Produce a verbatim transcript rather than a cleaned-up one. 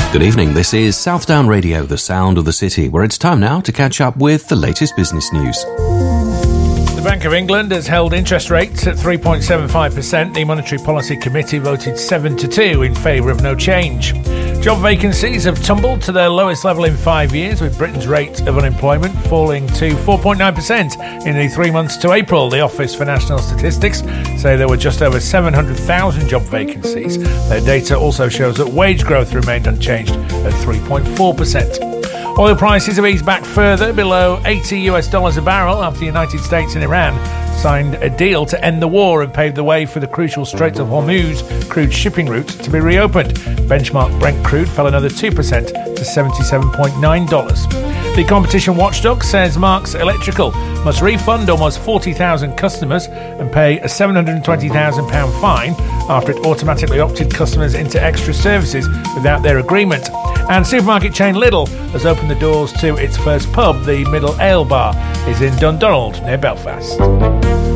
Good evening, this is Southdown Radio, the sound of the city, where it's time now to catch up with the latest business news. The Bank of England has held interest rates at three point seven five percent. The Monetary Policy Committee voted seven to two in favour of no change. Job vacancies have tumbled to their lowest level in five years, with Britain's rate of unemployment falling to four point nine percent in the three months to April. The Office for National Statistics say there were just over seven hundred thousand job vacancies. Their data also shows that wage growth remained unchanged at three point four percent. Oil prices have eased back further below eighty US dollars a barrel after the United States and Iran signed a deal to end the war and pave the way for the crucial Strait of Hormuz crude shipping route to be reopened. Benchmark Brent crude fell another two percent to seventy-seven point nine dollars. The competition watchdog says Marks Electrical must refund almost forty thousand customers and pay a seven hundred twenty thousand pounds fine after it automatically opted customers into extra services without their agreement. And supermarket chain Lidl has opened the doors to its first pub. The Middle Ale Bar is in Dundonald, near Belfast.